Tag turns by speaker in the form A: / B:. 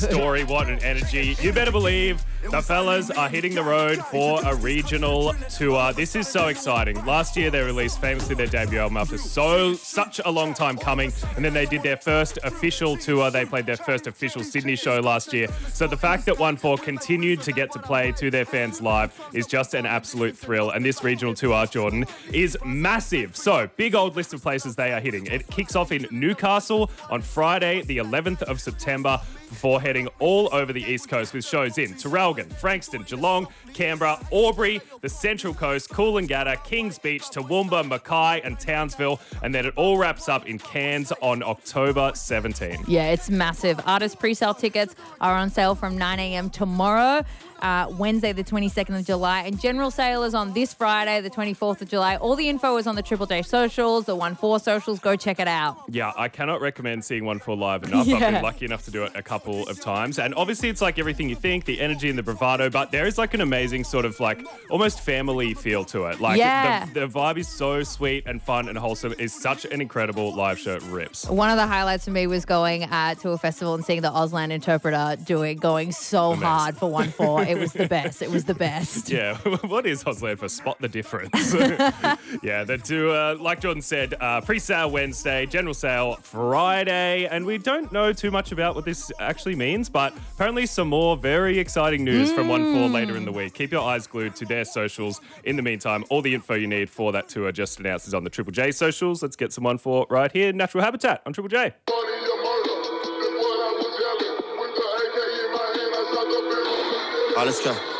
A: story, what an energy. You better believe the fellas are hitting the road for a regional tour. This is so exciting. Last year they released famously their debut album after such a long time coming, and then they did their first official tour. They played their first official Sydney show last year. So the fact that 1-4 continued to get to play to their fans live is just an absolute thrill. And this regional tour, Jordan, is massive. So big old list of places they are hitting. It kicks off in Newcastle on Friday, the 11th of September, before heading all over the East Coast with shows in Traralgon, Frankston, Geelong, Canberra, Albury, the Central Coast, Coolangatta, Kings Beach, Toowoomba, Mackay and Townsville. And then it all wraps up in Cairns on October 17.
B: Yeah, it's massive. Artist pre-sale tickets are on sale from 9 a.m. tomorrow, Wednesday the 22nd of July. And general sale is on this Friday, the 24th of July. All the info is on the Triple J socials, the 1-4 socials. Go check it out.
A: Yeah, I cannot recommend seeing 1-4 live enough.
B: Yeah.
A: I've been lucky enough to do it a couple of times. And obviously it's like everything you think, the energy and the bravado, but there is like an amazing sort of like almost family feel to it. Like the vibe is so sweet and fun and wholesome. It's such an incredible live show. It rips.
B: One of the highlights for me was going to a festival and seeing the Auslan Interpreter going so hard for 1-4. It was the best. It was the best.
A: Yeah. What is Auslan for? Spot the difference. Yeah. The two, like Jordan said, pre-sale Wednesday, general sale Friday. And we don't know too much about what this actually means, but apparently some more very exciting news from 1-4 later in the week. Keep your eyes glued to their socials. In the meantime, all the info you need for that tour just announced is on the Triple J socials. Let's get some 1-4 right here. Natural Habitat on Triple J.
C: Let's go.